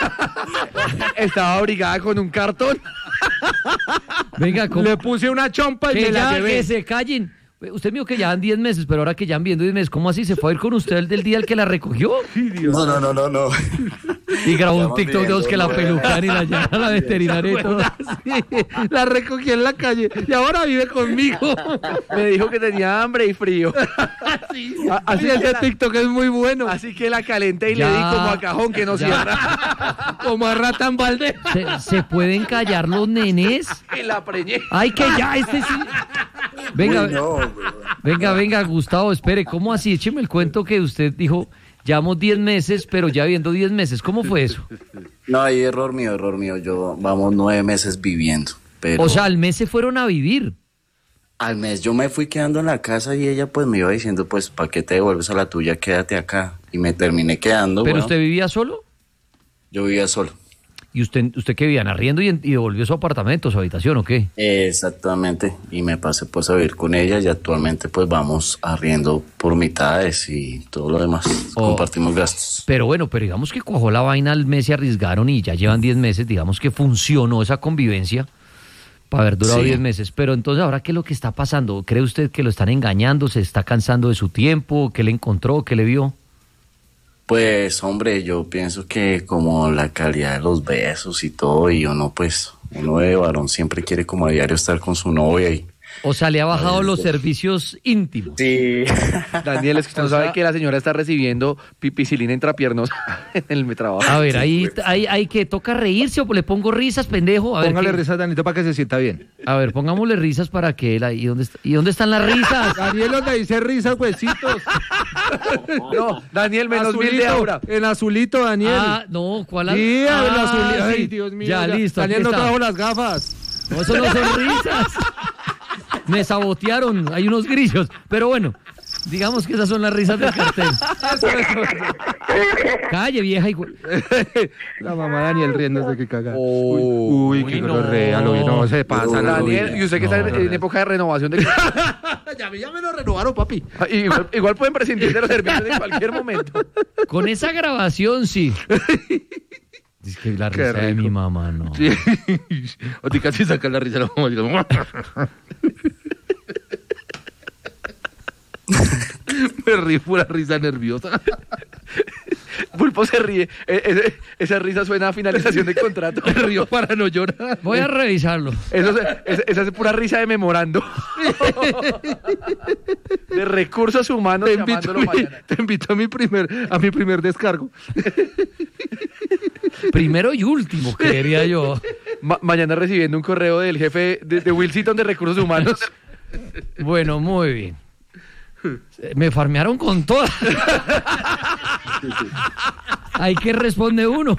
Estaba abrigada con un cartón. Venga, ¿cómo? Le puse una chompa y Que me la ya, llevé. que se callen. Usted me dijo que ya han diez meses, pero ahora que ya han viendo diez meses, ¿cómo así? ¿Se fue a ir con usted el del día el que la recogió? No, no, no, no, no. Y grabó un Estamos TikTok de los que la viviendo, pelucan y la llevan a la veterinaria y todo. Sí, la recogí en la calle y ahora vive conmigo. Me dijo que tenía hambre y frío. A- Así, Y que ese la, TikTok es muy bueno. así que la calenté y Ya. le di como a cajón que no Ya. cierra. Como a rata en balde. ¿Se, se pueden callar los nenes? Y la preñé. Ay, que ya, este sí. Venga, Uy, no, güey. venga, venga, Gustavo, espere, ¿cómo así? Écheme el cuento que usted dijo, llevamos diez meses, pero ya viendo diez meses, ¿cómo fue eso? No, ahí error mío, error mío. Yo vamos nueve meses viviendo. Pero O sea, al mes se fueron a vivir. al mes yo me fui quedando en la casa y ella pues me iba diciendo, pues, ¿para qué te devuelves a la tuya? Quédate acá. Y me terminé quedando. ¿Pero bueno. usted vivía solo? Yo vivía solo. ¿Y usted, usted qué vivía, arriendo y, en- y devolvió su apartamento, su habitación o qué? Exactamente. Y me pasé pues a vivir con ella y actualmente pues vamos arriendo por mitades y todo lo demás. Oh. Compartimos gastos. Pero bueno, pero digamos que cuajó la vaina al mes, se arriesgaron y ya llevan diez meses, digamos que funcionó esa convivencia para haber durado Sí. diez meses. Pero entonces, ¿ahora qué es lo que está pasando? ¿Cree usted que lo están engañando? ¿Se está cansando de su tiempo? ¿Qué le encontró? ¿Qué le vio? Pues hombre, yo pienso que como la calidad de los besos y todo y uno pues, uno de varón siempre quiere como a diario estar con su novia y... O sea, le ha bajado Ay, los sí. servicios íntimos. Sí. Daniel, es que usted no sabe que la señora está recibiendo pipicilina intrapiernosa en el trabajo. A ver, ahí hay, hay que toca reírse o le pongo risas, pendejo. A ver, Póngale ¿qué? risa a Danito para que se sienta bien. A ver, pongámosle risas para que él... ¿Y dónde, está- ¿Y dónde están las risas? Daniel, donde dice risas, huesitos. No, Daniel, menos mil de Azulito, aura. en azulito, Daniel. Ah, no, ¿cuál? Sí, el Ah, azulito. Ay, sí. Dios mío. Ya, listo. Daniel aquí no está. trajo las gafas. No, eso no son risas. Me sabotearon, hay unos grillos. Pero bueno, Digamos que esas son las risas del cartel. Calle, vieja. Y... La mamá Daniel riéndose que caga. Oh, uy, uy, qué no. gorrea, lo vi, no se pasa. Daniel, y usted que está No, en, no, en no. época de renovación de... ya, ya me lo renovaron, papi. igual, igual pueden prescindir de los servicios en cualquier momento. Con esa grabación, sí. Es que la Qué risa de rico. mi mamá, no. Sí. O te casi saca la risa la mamá. Digo, me río pura risa nerviosa. Pulpo se ríe. E- ese- esa risa suena a finalización de contrato. Me río para no llorar. Voy a revisarlo. Eso se- es- esa es pura risa de memorando. De recursos humanos Te invito, llamándolo a mi, mañana. te invito a mi primer, a mi primer descargo. Primero y último, creería yo. Ma- mañana recibiendo un correo del jefe de, de Wilson de recursos humanos. Bueno, muy bien. Me farmearon con todas. Hay que responde uno.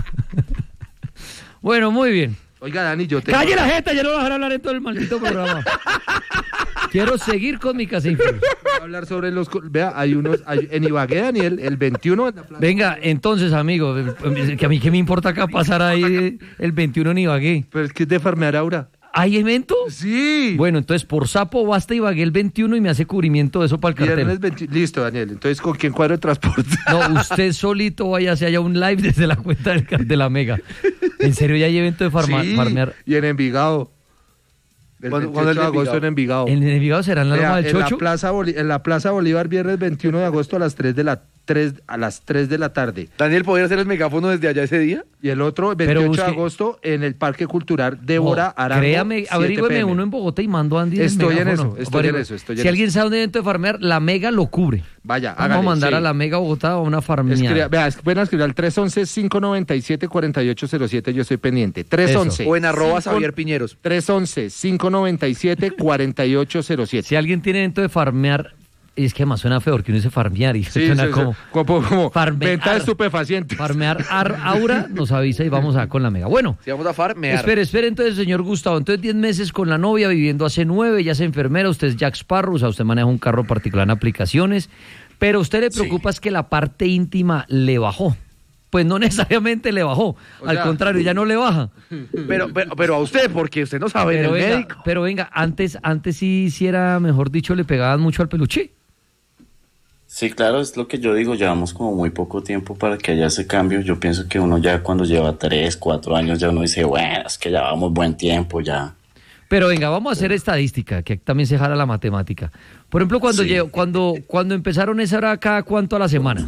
Bueno, muy bien. Oiga, Dani, yo te... ¡Calle la jeta! Ya no voy a dejar hablar en todo el maldito programa. Quiero seguir con mi casa infeliz. Voy a hablar sobre los... co- Vea, hay unos... hay- en Ibagué, Daniel, el veintiuno... en la plaza- Venga, entonces, amigo, que a mí qué me importa acá pasar ahí el veintiuno en Ibagué. Pero es que es de farmear Aura. ¿Hay evento? Sí. Bueno, entonces por sapo basta Ibagué el veintiuno y me hace cubrimiento de eso para el cartel. Viernes veinte. Listo, Daniel. Entonces, ¿con quién cuadro de transporte? No, usted solito vaya hacia allá un live desde la cuenta del, de la Mega. En serio, ya hay evento de farma- Sí, farmear. y en Envigado. El ¿Cuándo- veintiocho cuándo es de de agosto Envigado? en Envigado. ¿El Envigado será en la Vea, Loma del en, la Chocho? plaza Boli- en la Plaza Bolívar, viernes veintiuno de agosto a las tres de la tres a las tres de la tarde. Daniel, ¿podría hacer el megáfono desde allá ese día? Y el otro, Pero veintiocho de busque- agosto, en el Parque Cultural Débora No, Arango. créame, siete averígüeme p m. uno en Bogotá y mando a Andy en el Estoy en megáfono. eso, estoy en Averígüeme. eso, estoy en Si eso. alguien sabe un evento de farmear, la Mega lo cubre. Vaya, Vamos hágale, a mandar sí. a la Mega Bogotá a una Escri- farmeada. vea, es- pueden escribir al tres once, cinco noventa y siete, cuarenta y ocho cero siete, yo estoy pendiente. tres once. O en arroba cinco- Xavier Piñeros. tres once, cinco noventa y siete, cuarenta y ocho cero siete. Si alguien tiene evento de farmear, es que además suena feo porque uno dice farmear y Sí, suena sí, sí. como... como, como Farmear. venta de estupefacientes. Farmear ar, Aura nos avisa y vamos a con la Mega. Bueno, Si vamos a farmear. espere, espere entonces, señor Gustavo. Entonces, diez meses con la novia, viviendo hace nueve, ya es enfermera, usted es Jack Sparrow, o sea, usted maneja un carro particular en aplicaciones, pero a usted le preocupa es que la parte íntima le bajó. Pues no necesariamente le bajó, O al sea, contrario, ya no le baja. Pero, pero, pero a usted, porque usted no sabe, Pero el venga, médico. pero venga, antes, antes sí, sí era, mejor dicho, le pegaban mucho al peluche. Sí, claro, es lo que yo digo, llevamos como muy poco tiempo para que haya ese cambio. Yo pienso que uno ya cuando lleva tres, cuatro años, ya uno dice, bueno, es que ya vamos buen tiempo, ya. Pero venga, vamos a hacer estadística, que también se jala la matemática. Por ejemplo, cuando, Sí. lle- cuando, cuando empezaron esa hora acá, ¿cuánto a la semana?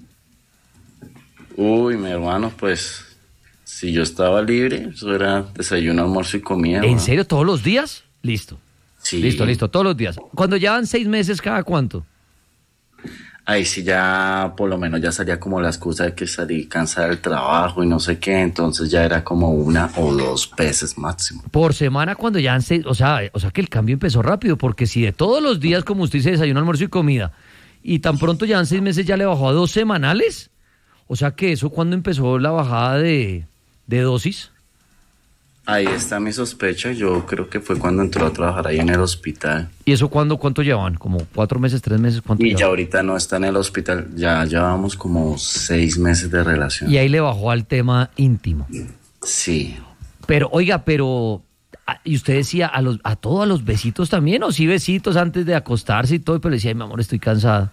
Uy, mi hermano, pues, si yo estaba libre, eso era desayuno, almuerzo y comida. ¿En ¿no? serio? ¿Todos los días? Listo. Sí. Listo, listo, todos los días. Cuando llevan seis meses, ¿cada cuánto? Ahí sí ya, por lo menos ya salía como la excusa de que salí cansada del trabajo y no sé qué, entonces ya era como una o dos veces máximo. Por semana cuando llevan seis, o sea, o sea que el cambio empezó rápido, porque si de todos los días, como usted dice, desayuno, almuerzo y comida, y tan pronto llevan seis meses ya le bajó a dos semanales, o sea que eso cuando empezó la bajada de, de dosis. Ahí está mi sospecha, yo creo que fue cuando entró a trabajar ahí en el hospital. ¿Y eso cuándo, cuánto llevan? ¿Como cuatro meses, tres meses? ¿Cuánto Y ya llevan? ahorita no está en el hospital, ya llevamos como seis meses de relación. Y ahí le bajó al tema íntimo. Sí. Pero, oiga, pero, ah, ¿y usted decía a los a todos a los besitos también? ¿O sí besitos antes de acostarse y todo? Pero decía, ay, mi amor, estoy cansada.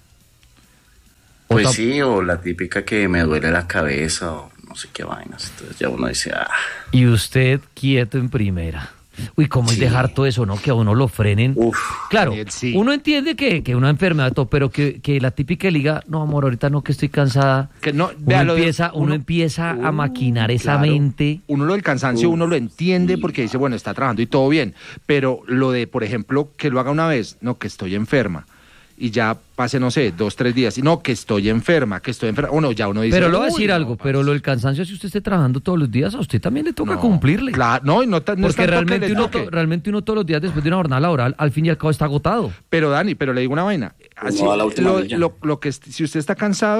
O Pues tam- sí, o la típica que me duele la cabeza o no sé qué vainas. Entonces ya uno dice, ah, Y usted quieto en primera. Uy, ¿cómo es Sí. dejar todo eso, no? Que a uno lo frenen. uff. Claro, Daniel, sí. uno entiende que, que una enfermedad, todo, pero que, que la típica liga, no, amor, ahorita no, que estoy cansada. Que no, Uno vea, lo de- empieza, uno, uno- empieza a Uh, maquinar esa claro. mente. Uno lo del cansancio, uno lo entiende porque dice, bueno, está trabajando y todo bien. Pero lo de, por ejemplo, que lo haga una vez, no, que estoy enferma. Y ya pase, no sé, dos, tres días. Y no, que estoy enferma, que estoy enferma. Uno ya uno dice. Pero le voy a "Uy, decir no, algo, parce". pero lo del cansancio, si usted esté trabajando todos los días, a usted también le toca No, cumplirle. Claro, no, y no, ta- no es Porque tanto que realmente le uno, toque. to- realmente uno todos los días después de una jornada laboral, al fin y al cabo está agotado. Pero Dani, pero le digo una vaina. Así, No, a la última lo, milla. lo- lo que est- si usted está cansado,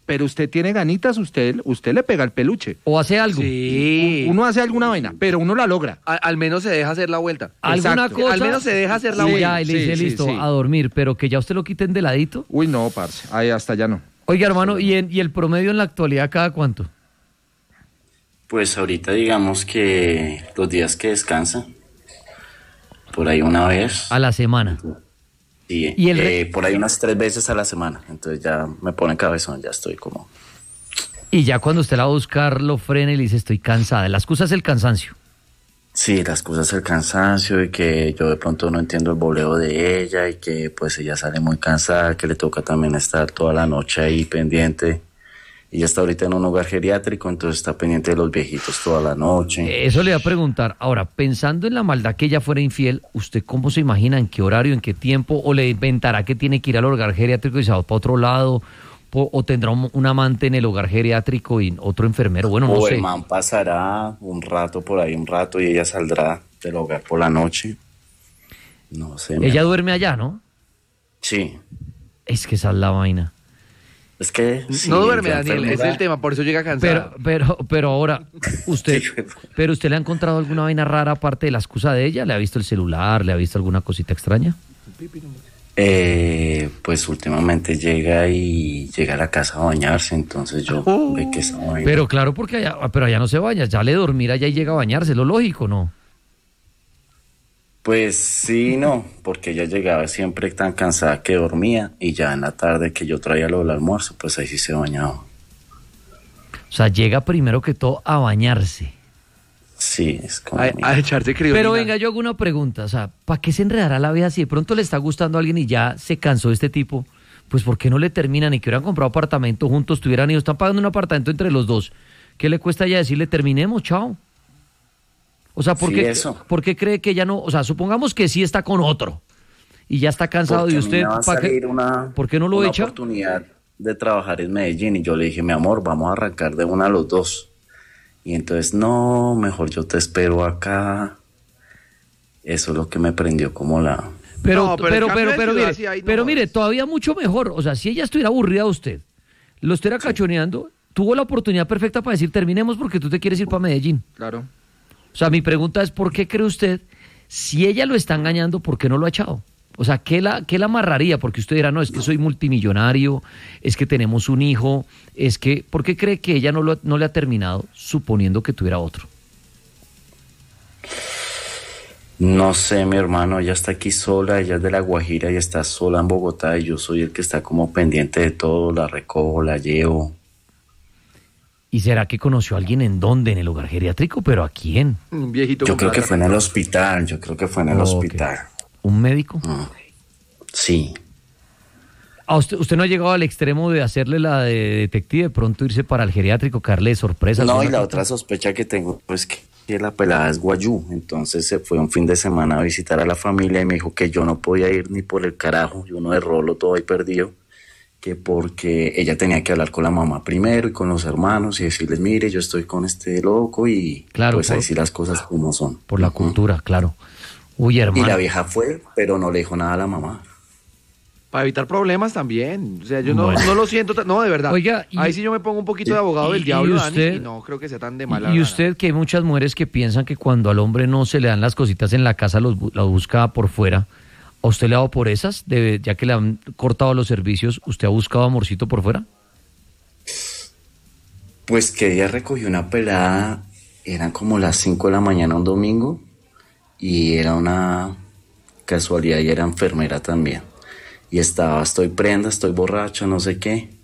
pero usted tiene ganitas, usted, usted le pega el peluche. O hace algo. Sí. Uno hace alguna vaina, pero uno la logra. A- al menos se deja hacer la vuelta. Alguna Exacto. cosa. Al menos se deja hacer la Sí, vuelta. ya, y le Sí, dice, sí, listo, sí. a dormir, pero que ya usted lo quiten de ladito. Uy, no, parce, ahí hasta ya no. Oiga, hermano, ¿y, en- y el promedio en la actualidad cada cuánto? Pues ahorita digamos que los días que descansa, por ahí una vez, A la semana. y, y el re- eh, por ahí unas tres veces a la semana. Entonces ya me pone cabezón, ya estoy como... Y ya cuando usted la va a buscar, lo frena y le dice, estoy cansada. La excusa es el cansancio. Sí, las cosas, el cansancio y que yo de pronto no entiendo el boleo de ella y que pues ella sale muy cansada, que le toca también estar toda la noche ahí pendiente. Y ella está ahorita en un hogar geriátrico, entonces está pendiente de los viejitos toda la noche. Eso le voy a preguntar. Ahora, pensando en la maldad que ella fuera infiel, ¿usted cómo se imagina? ¿En qué horario? ¿En qué tiempo? ¿O le inventará que tiene que ir al hogar geriátrico y se va para otro lado? ¿O, o tendrá un, un amante en el hogar geriátrico y otro enfermero? Bueno, no O sé. el man pasará un rato por ahí, un rato, y ella saldrá del hogar por la noche. No sé. mi Ella amor. duerme allá, ¿no? Sí. Es que esa es la vaina. Es que... sí, no duerme, la Daniel, ese es enfermedad- el tema, por eso llega cansado. Pero, pero, pero ahora, usted, Sí, güey. pero usted le ha encontrado alguna vaina rara aparte de la excusa de ella. ¿Le ha visto el celular? ¿Le ha visto alguna cosita extraña? Eh, pues últimamente llega y llega a la casa a bañarse, entonces yo ve que esa vaina- Pero claro, porque allá, pero allá no se baña. Ya le dormir allá y llega a bañarse, lo lógico, ¿no? Pues sí, no, porque ella llegaba siempre tan cansada que dormía y ya en la tarde que yo traía lo del almuerzo, pues ahí sí se bañaba. O sea, llega primero que todo a bañarse. Sí, es como... A, a echarse criolina. Pero venga, yo hago una pregunta, o sea, ¿para qué se enredará la vida si de pronto le está gustando a alguien y ya se cansó de este tipo? Pues ¿por qué no le terminan y que hubieran comprado apartamento juntos, tuvieran ido, están pagando un apartamento entre los dos? ¿Qué le cuesta ya decirle terminemos, chao? O sea, ¿por, Sí, qué, eso. ¿por qué cree que ya no? O sea, supongamos que sí está con otro y ya está cansado Porque de a mí usted. me va a ¿pa' qué- salir una, ¿Por qué no lo una echa? oportunidad de trabajar en Medellín y yo le dije, mi amor, vamos a arrancar de una a los dos. Y entonces, no, mejor yo te espero acá. Eso es lo que me prendió como la... Pero, No, pero, pero pero, el pero, cambio de ciudad mire, sí hay, no pero mire, jodas. todavía mucho mejor. O sea, si ella estuviera aburrida de usted, lo estuviera cachoneando, tuvo la oportunidad perfecta para decir terminemos porque tú te quieres ir para Medellín. Claro. O sea, mi pregunta es, ¿por qué cree usted, si ella lo está engañando, por qué no lo ha echado? O sea, ¿qué la, qué la amarraría? Porque usted dirá, no, es que soy multimillonario, es que tenemos un hijo, es que... ¿Por qué cree que ella no, lo, no le ha terminado suponiendo que tuviera otro? No sé, mi hermano, ella está aquí sola, ella es de La Guajira y está sola en Bogotá y yo soy el que está como pendiente de todo, la recojo, la llevo. ¿Y será que conoció a alguien en dónde? ¿En el hogar geriátrico? ¿Pero a quién? Un viejito Yo con creo que plata. fue en el hospital, yo creo que fue en el Ok. hospital. ¿Un médico? Mm. Sí. ¿A usted, usted no ha llegado al extremo de hacerle la de detective, de pronto irse para el geriátrico, caerle de sorpresa? No, y alguna la cosa? otra sospecha que tengo es que que la pelada es guayú, entonces se fue un fin de semana a visitar a la familia y me dijo que yo no podía ir ni por el carajo, y uno de rolo todo ahí perdido, que porque ella tenía que hablar con la mamá primero y con los hermanos y decirles, mire, yo estoy con este loco y Claro, pues por- ahí sí las cosas como son. Por la Ujú. cultura, claro. Uy, Y hermano. la vieja fue, pero no le dijo nada a la mamá. Para evitar problemas también. O sea, yo no, Bueno. no lo siento. ta- No, de verdad. Oiga, y- Ahí sí yo me pongo un poquito de abogado y- del diablo, y Dani, usted- y no creo que sea tan de mala Y gana. usted, que hay muchas mujeres que piensan que cuando al hombre no se le dan las cositas en la casa, los, bu- las busca por fuera. ¿A usted le ha dado por esas? De- ya que le han cortado los servicios, ¿usted ha buscado amorcito por fuera? Pues que ella recogió una pelada, eran como las cinco de la mañana un domingo, y era una casualidad y era enfermera también. Y estaba, estoy prenda, estoy borracha, no sé qué.